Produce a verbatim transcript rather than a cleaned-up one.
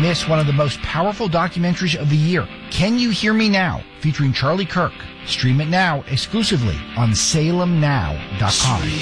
miss one of the most powerful documentaries of the year, Can You Hear Me Now, featuring Charlie Kirk. Stream it now exclusively on Salem Now dot com.